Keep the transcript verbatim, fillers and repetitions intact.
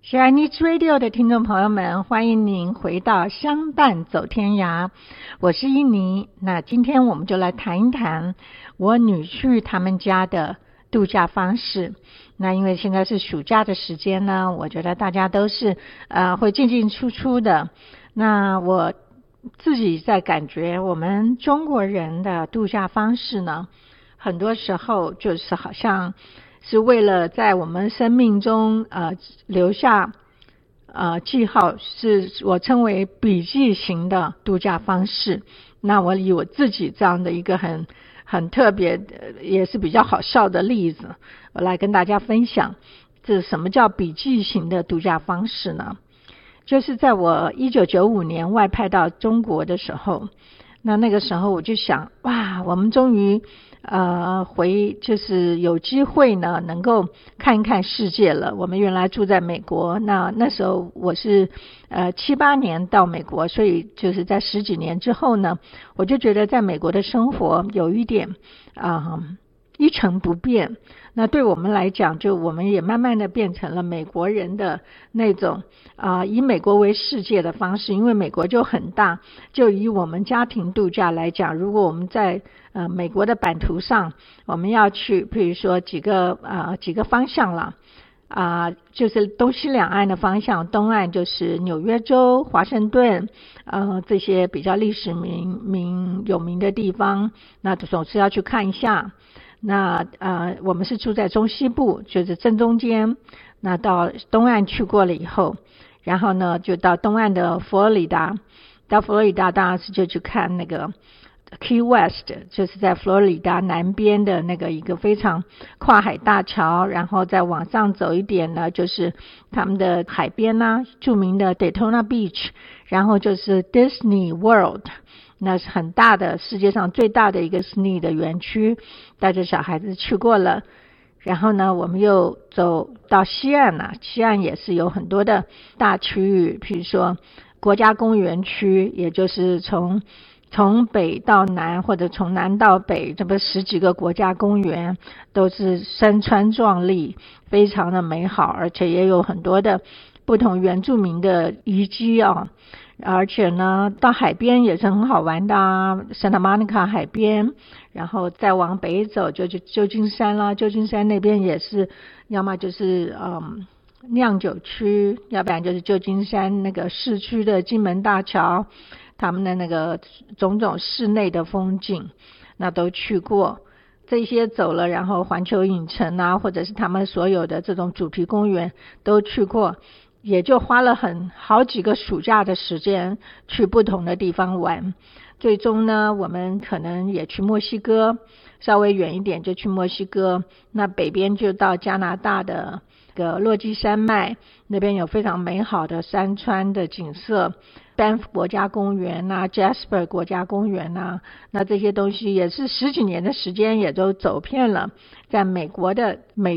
Chinese Radio 的听众朋友们，欢迎您回到相伴走天涯，我是印尼。那今天我们就来谈一谈我女婿他们家的度假方式。那因为现在是暑假的时间呢，我觉得大家都是呃会进进出出的。那我自己在感觉我们中国人的度假方式呢，很多时候就是好像是为了在我们生命中呃留下呃记号，是我称为笔记型的度假方式。那我以我自己这样的一个很很特别也是比较好笑的例子，我来跟大家分享。这什么叫笔记型的度假方式呢？就是在我一九九五年外派到中国的时候，那那个时候我就想，哇，我们终于呃回就是有机会呢能够看一看世界了。我们原来住在美国，那那时候我是呃七八年到美国，所以就是在十几年之后呢，我就觉得在美国的生活有一点啊、呃、一成不变。那对我们来讲，就我们也慢慢的变成了美国人的那种啊、呃、以美国为世界的方式。因为美国就很大，就以我们家庭度假来讲，如果我们在呃美国的版图上，我们要去譬如说几个呃几个方向了啊、呃，就是东西两岸的方向，东岸就是纽约州、华盛顿呃这些比较历史名名有名的地方，那总是要去看一下。那呃，我们是住在中西部，就是正中间。那到东岸去过了以后，然后呢，就到东岸的佛罗里达。到佛罗里达当然是就去看那个 Key West， 就是在佛罗里达南边的那个一个非常跨海大桥。然后再往上走一点呢，就是他们的海边啊，著名的 Daytona Beach， 然后就是 Disney World。那是很大的，世界上最大的一个 Disney 的园区，带着小孩子去过了。然后呢，我们又走到西岸了、啊，西岸也是有很多的大区域，譬如说国家公园区，也就是从从北到南或者从南到北，这不十几个国家公园，都是山川壮丽，非常的美好，而且也有很多的不同原住民的遗迹啊。而且呢，到海边也是很好玩的啊 Santa Monica 海边，然后再往北走就去旧金山啦。旧金山那边也是，要么就是嗯酿酒区，要不然就是旧金山那个市区的金门大桥，他们的那个种种室内的风景，那都去过。这些走了，然后环球影城啊，或者是他们所有的这种主题公园都去过。也就花了很好几个暑假的时间去不同的地方玩。最终呢，我们可能也去墨西哥，稍微远一点就去墨西哥。那北边就到加拿大的个落基山脉，那边有非常美好的山川的景色。Banff 国家公园啊 Jasper 国家公园啊，那这些东西也是十几年的时间也都走遍了在美国的美